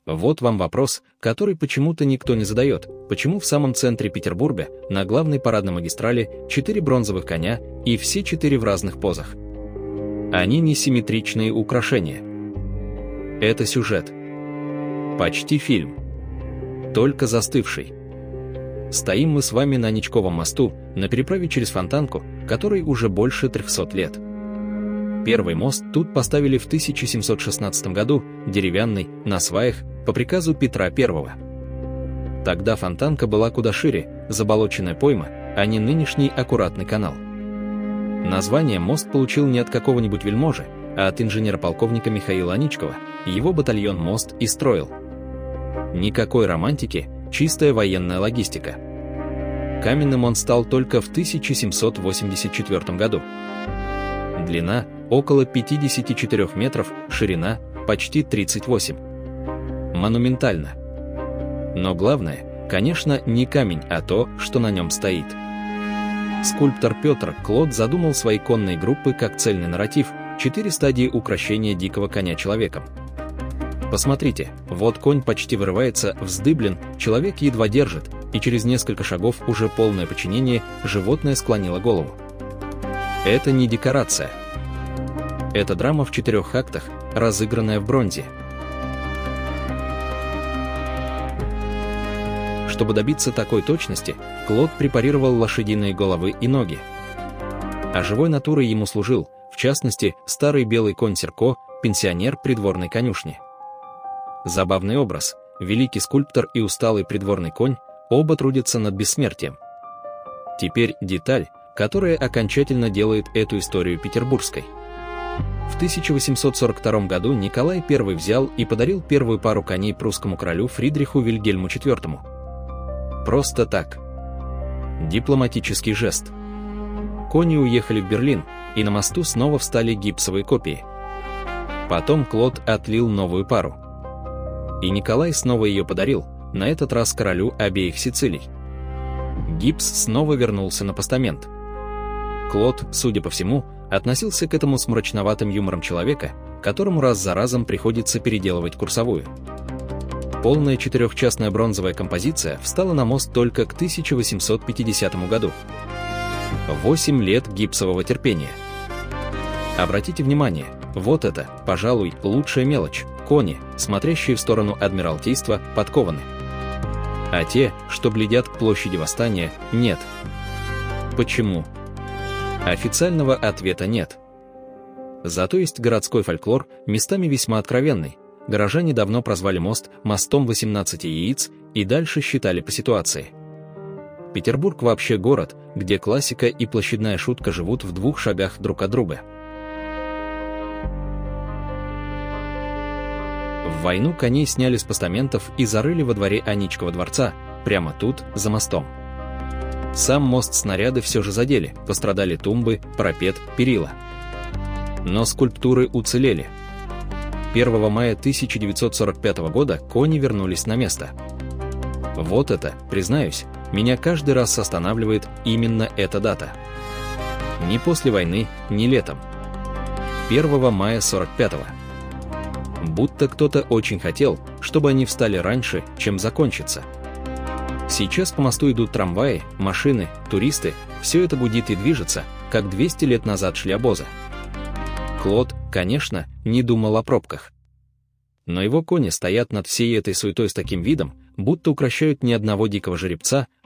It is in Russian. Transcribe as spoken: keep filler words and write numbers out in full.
Вот вам вопрос, который почему-то никто не задает. Почему в самом центре Петербурга, на главной парадной магистрали, четыре бронзовых коня и все четыре в разных позах? Они не симметричные украшения. Это сюжет. Почти фильм. Только застывший. Стоим мы с вами на Ничковом мосту, на переправе через Фонтанку, которой уже больше трехсот лет. Первый мост тут поставили в тысяча семьсот шестнадцатом году, деревянный, на сваях, по приказу Петра Первого. Тогда Фонтанка была куда шире, заболоченная пойма, а не нынешний аккуратный канал. Название мост получил не от какого-нибудь вельможи, а от инженера-полковника Михаила Аничкова. Его батальон мост и строил. Никакой романтики, чистая военная логистика. Каменным он стал только в тысяча семьсот восемьдесят четвёртом году. Длина – около пятьдесят четыре метров, ширина – почти тридцать восемь. Монументально. Но главное, конечно, не камень, а то, что на нем стоит. Скульптор Петр Клод задумал свои конные группы как цельный нарратив, четыре стадии укрощения дикого коня человеком. Посмотрите, вот конь почти вырывается, вздыблен, человек едва держит, и через несколько шагов уже полное подчинение, животное склонило голову. Это не декорация. Это драма в четырех актах, разыгранная в бронзе. Чтобы добиться такой точности, Клод препарировал лошадиные головы и ноги. А живой натурой ему служил, в частности, старый белый конь Серко, пенсионер придворной конюшни. Забавный образ, великий скульптор и усталый придворный конь, оба трудятся над бессмертием. Теперь деталь, которая окончательно делает эту историю петербургской. В тысяча восемьсот сорок втором году Николай Первый взял и подарил первую пару коней прусскому королю Фридриху Вильгельму Четвёртому. Просто так. Дипломатический жест. Кони уехали в Берлин, и на мосту снова встали гипсовые копии. Потом Клод отлил новую пару. И Николай снова ее подарил, на этот раз королю обеих Сицилий. Гипс снова вернулся на постамент. Клод, судя по всему, относился к этому с мрачноватым юмором человека, которому раз за разом приходится переделывать курсовую. Полная четырехчастная бронзовая композиция встала на мост только к тысяча восемьсот пятидесятому году. Восемь лет гипсового терпения. Обратите внимание, вот это, пожалуй, лучшая мелочь. Кони, смотрящие в сторону Адмиралтейства, подкованы. А те, что глядят к площади Восстания, нет. Почему? Официального ответа нет. Зато есть городской фольклор, местами весьма откровенный. Горожане давно прозвали мост мостом восемнадцати яиц и дальше считали по ситуации. Петербург вообще город, где классика и площадная шутка живут в двух шагах друг от друга. В войну коней сняли с постаментов и зарыли во дворе Аничкова дворца, прямо тут, за мостом. Сам мост снаряды все же задели, пострадали тумбы, парапет, перила. Но скульптуры уцелели. первого мая тысяча девятьсот сорок пятого года кони вернулись на место. Вот это, признаюсь, меня каждый раз останавливает именно эта дата. Ни после войны, ни летом. первого мая сорок пятого. Будто кто-то очень хотел, чтобы они встали раньше, чем закончится. Сейчас по мосту идут трамваи, машины, туристы, все это гудит и движется, как двести лет назад шли обозы. Клод, конечно, не думал о пробках. Но его кони стоят над всей этой суетой с таким видом, будто укращают не одного дикого жеребца,